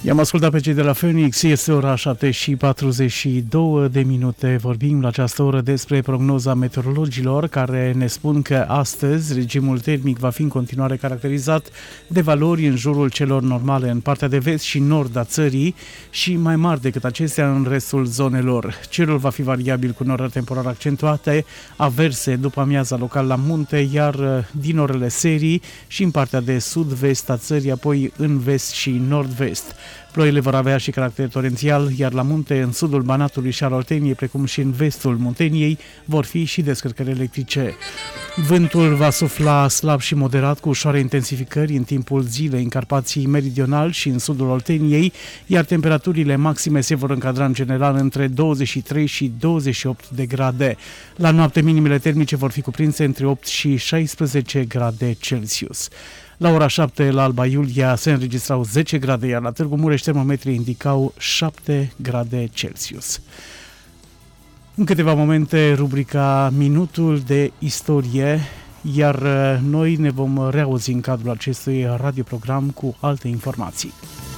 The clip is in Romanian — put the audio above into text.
I-am ascultat pe cei de la Phoenix, este ora 7:42 de minute. Vorbim la această oră despre prognoza meteorologilor care ne spun că astăzi regimul termic va fi în continuare caracterizat de valori în jurul celor normale în partea de vest și nord a țării și mai mari decât acestea în restul zonelor. Cerul va fi variabil cu norări temporare accentuate, averse după amiaza local la munte, iar din orele serii și în partea de sud-vest a țării, apoi în vest și nord-vest. Ploile vor avea și caracter torențial, iar la munte, în sudul Banatului și al Olteniei, precum și în vestul Munteniei, vor fi și descărcări electrice. Vântul va sufla slab și moderat cu ușoare intensificări în timpul zilei în Carpații Meridional și în sudul Olteniei, iar temperaturile maxime se vor încadra în general între 23 și 28 de grade. La noapte, minimele termice vor fi cuprinse între 8 și 16 grade Celsius. La ora 7 la Alba Iulia se înregistrau 10 grade, iar la Târgu Mureș termometrii indicau 7 grade Celsius. În câteva momente, rubrica Minutul de Istorie, iar noi ne vom reauzi în cadrul acestui radioprogram cu alte informații.